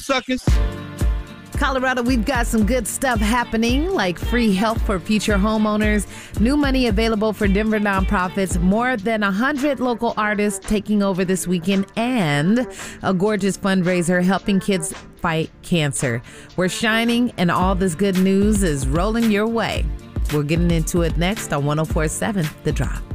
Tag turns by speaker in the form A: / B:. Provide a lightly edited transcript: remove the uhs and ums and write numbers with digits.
A: suckers.
B: Colorado, we've got some good stuff happening, like free help for future homeowners, new money available for Denver nonprofits, more than 100 local artists taking over this weekend, and a gorgeous fundraiser helping kids fight cancer. We're shining, and all this good news is rolling your way. We're getting into it next on 104.7 The Drop.